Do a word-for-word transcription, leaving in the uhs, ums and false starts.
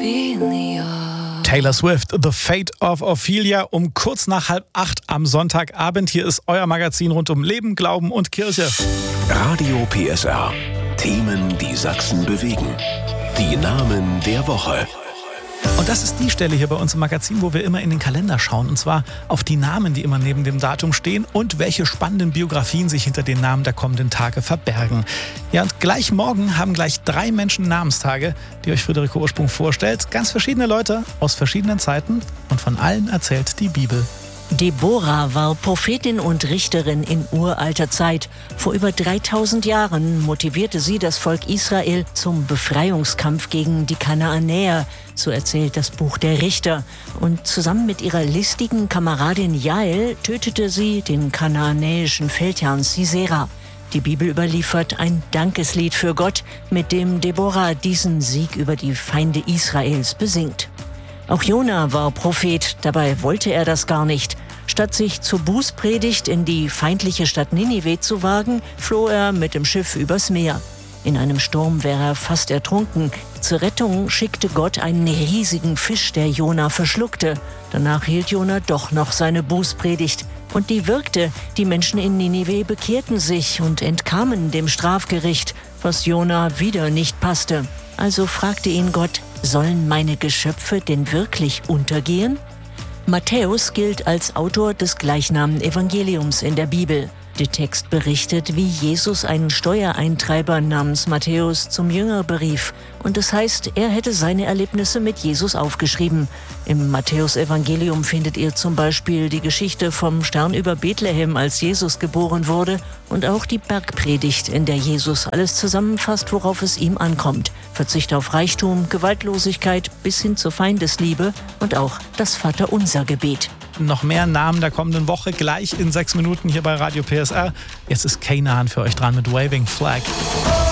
Ophelia. Taylor Swift, The Fate of Ophelia, um kurz nach halb acht am Sonntagabend. Hier ist euer Magazin rund um Leben, Glauben und Kirche. Radio P S R. Themen, die Sachsen bewegen. Die Namen der Woche. Und das ist die Stelle hier bei uns im Magazin, wo wir immer in den Kalender schauen. Und zwar auf die Namen, die immer neben dem Datum stehen und welche spannenden Biografien sich hinter den Namen der kommenden Tage verbergen. Ja, und gleich morgen haben gleich drei Menschen Namenstage, die euch Friederike Ursprung vorstellt. Ganz verschiedene Leute aus verschiedenen Zeiten und von allen erzählt die Bibel. Deborah war Prophetin und Richterin in uralter Zeit. Vor über dreitausend Jahren motivierte sie das Volk Israel zum Befreiungskampf gegen die Kanaanäer, so erzählt das Buch der Richter. Und zusammen mit ihrer listigen Kameradin Jael tötete sie den kanaanäischen Feldherrn Sisera. Die Bibel überliefert ein Dankeslied für Gott, mit dem Deborah diesen Sieg über die Feinde Israels besingt. Auch Jona war Prophet, dabei wollte er das gar nicht. Statt sich zur Bußpredigt in die feindliche Stadt Ninive zu wagen, floh er mit dem Schiff übers Meer. In einem Sturm wäre er fast ertrunken. Zur Rettung schickte Gott einen riesigen Fisch, der Jona verschluckte. Danach hielt Jona doch noch seine Bußpredigt. Und die wirkte. Die Menschen in Ninive bekehrten sich und entkamen dem Strafgericht, was Jona wieder nicht passte. Also fragte ihn Gott: Sollen meine Geschöpfe denn wirklich untergehen? Matthäus gilt als Autor des gleichnamigen Evangeliums in der Bibel. Der Text berichtet, wie Jesus einen Steuereintreiber namens Matthäus zum Jünger berief. Und es heißt, er hätte seine Erlebnisse mit Jesus aufgeschrieben. Im Matthäus-Evangelium findet ihr zum Beispiel die Geschichte vom Stern über Bethlehem, als Jesus geboren wurde, und auch die Bergpredigt, in der Jesus alles zusammenfasst, worauf es ihm ankommt. Verzicht auf Reichtum, Gewaltlosigkeit bis hin zur Feindesliebe und auch das Vaterunser-Gebet. Noch mehr Namen der kommenden Woche gleich in sechs Minuten hier bei Radio P S R. Jetzt ist Canaan für euch dran mit Waving Flag.